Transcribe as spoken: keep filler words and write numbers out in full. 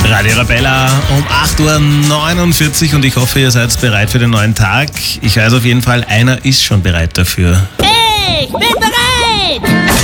Radio Arabella um acht Uhr neunundvierzig und ich hoffe, ihr seid bereit für den neuen Tag. Ich weiß auf jeden Fall, einer ist schon bereit dafür. Ich bin bereit!